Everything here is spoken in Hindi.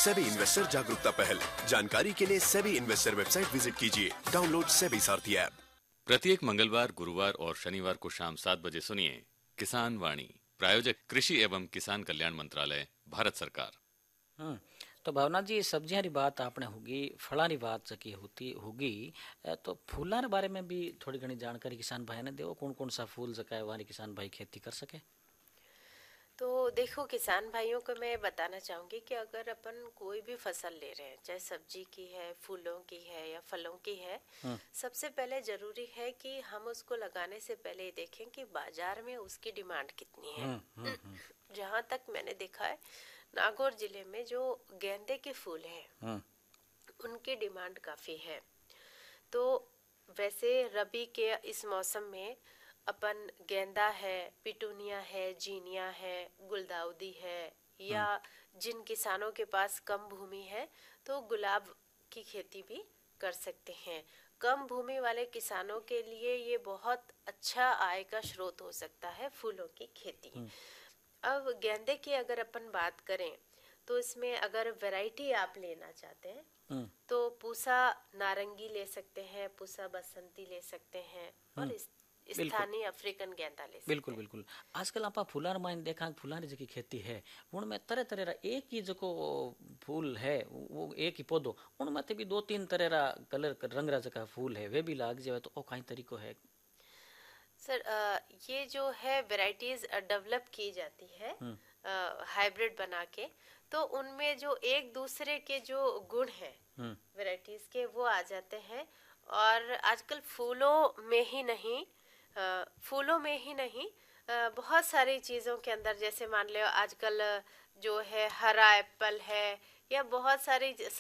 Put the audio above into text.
सेबी इन्वेस्टर जागरूकता पहल। जानकारी के लिए सेबी इन्वेस्टर वेबसाइट विजिट कीजिए। डाउनलोड सेबी सारथी ऐप। प्रत्येक मंगलवार, गुरुवार और शनिवार को शाम 7 बजे सुनिए किसान वाणी। प्रायोजक कृषि एवं किसान कल्याण मंत्रालय, भारत सरकार। तो भावना जी, सब्जियां री बात आपने होगी, फला री बात जकी होती होगी, तो फूलों के बारे में भी थोड़ी घनी जानकारी किसान भाई ने दो। कौन कौन सा फूल जका है वहाँ किसान भाई खेती कर सके? तो देखो किसान भाइयों को मैं बताना चाहूँगी कि अगर अपन कोई भी फसल ले रहे हैं, चाहे सब्जी की है, फूलों की है या फलों की है, सबसे पहले जरूरी है कि हम उसको लगाने से पहले देखें कि बाजार में उसकी डिमांड कितनी है। जहाँ तक मैंने देखा है, नागौर जिले में जो गेंदे के फूल हैं उनकी डिमांड काफ़ी है। तो वैसे रबी के इस मौसम में अपन गेंदा है, पिटूनिया है, जीनिया है, गुलदाउदी है, या जिन किसानों के पास कम भूमि है तो गुलाब की खेती भी कर सकते हैं। कम भूमि वाले किसानों के लिए ये बहुत अच्छा आय का स्रोत हो सकता है फूलों की खेती। अब गेंदे की अगर अपन बात करें तो इसमें अगर वैरायटी आप लेना चाहते हैं तो पूसा नारंगी ले सकते हैं, पूसा बसंती ले सकते हैं और स्थानीय अफ्रीकन गेंदा ले सकते बिल्कुल बिल्कुल। आजकल आप फूलार माइन देखा, फूलार जी की खेती है उनमें तरह तरह रा एक ही जो फूल है वो एक ही पौधो, उनमें भी दो तीन तरह रा कलर रंग रा जका फूल है वे भी लाग जाए तो ओ कई तरीको है। सर ये जो है वैरायटीज डेवलप की जाती है हाइब्रिड बना के, तो उनमें जो एक दूसरे के जो गुण है वैरायटीज के वो आ जाते हैं। और आजकल फूलों में ही नहीं बहुत सारी चीज़ों के अंदर, जैसे मान लो आजकल जो है हरा एप्पल है या बहुत सारी